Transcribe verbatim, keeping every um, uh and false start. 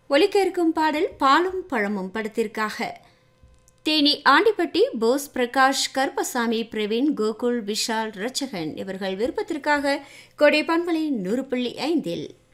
ஒலிக்க இருக்கும் பாடல் பாலும் பழமும் படத்திற்காக தேனி ஆண்டிப்பட்டி போஸ் பிரகாஷ் கருப்பசாமி பிரவீன் கோகுல் விஷால் ரச்சகன் இவர்கள் விருப்பத்திற்காக கொடை பண்பலை நூறு புள்ளி ஐந்தில்